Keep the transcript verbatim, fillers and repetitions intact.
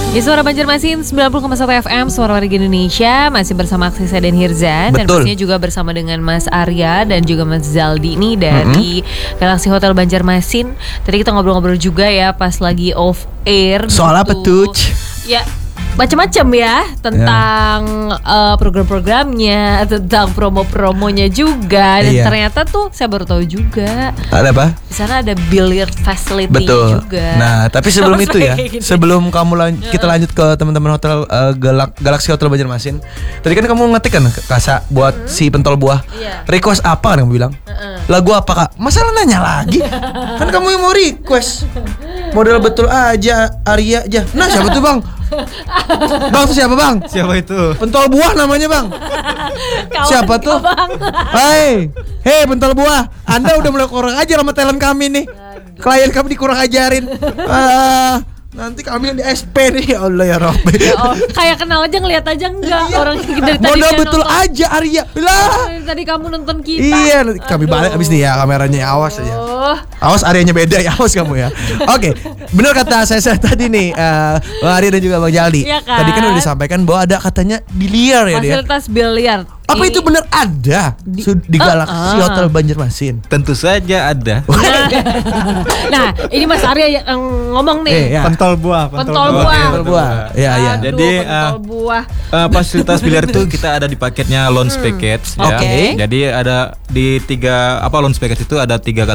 Ya, Suara Banjarmasin sembilan puluh koma satu F M, Suara Warga Indonesia. Masih bersama Aksisa dan Hirzan. Dan Betul. pastinya juga bersama dengan Mas Arya dan juga Mas Zaldi nih dari mm-hmm. Galaxy Hotel Banjarmasin. Tadi kita ngobrol-ngobrol juga ya pas lagi off air. Soal gitu. apa tuh? Ya, macam-macam ya tentang ya. uh, program-programnya, tentang promo-promonya juga. Dan iya. ternyata tuh saya baru tahu juga Ada apa? di sana ada billiard facility Betul. juga. Nah, tapi sebelum itu ya, Gini. sebelum kamu lan- kita lanjut ke teman-teman hotel uh, Galak- Galaxy Hotel Banjarmasin. Tadi kan kamu ngetik kan Kasa buat hmm. si pentol buah. Iya. Request apa kan kamu bilang? Uh-uh. Lagu apa Kak? Masalah nanya lagi. Kan kamu yang mau request. Model betul aja Arya aja. Nah, siapa tuh Bang? Bang tuh siapa Bang? Siapa itu? Pentol buah namanya Bang. Kawan Siapa tuh? Bang. Hai, hei pentol buah. Anda udah mulai kurang ajar sama talent kami nih. Klien kami dikurang ajarin. Ah, nanti kami yang di S P nih. Ya Allah ya Rabbi. Ya, oh, kayak kenal aja ngeliat aja enggak Iya. orang dari tadi Modal dia betul nonton. aja Arya. Lah. Dari tadi kamu nonton kita. Iya, kami Aduh. balik abis nih ya kameranya. Awas aja. Oh. Awas Aryanya beda ya, awas kamu ya. Oke, benar kata saya, saya tadi nih, uh, Bang Arya dan juga Bang Jaldi. Iya kan? Tadi kan udah disampaikan bahwa ada katanya biliar ya dia. Fasilitas biliar. Apa itu benar ada Di- Su- di Galaxy Uh-uh. Hotel Banjarmasin? Tentu saja ada. Nah, ini Mas Arya yang ngomong nih. Eh, ya. Pentol buah, Pentol buah. Pentol buah. Ya, ya. Aduh, Jadi, pentol uh, buah. Uh, fasilitas biliar itu kita ada di paketnya lounge package. Ya. Oke. Jadi ada di tiga apa lounge package itu ada tiga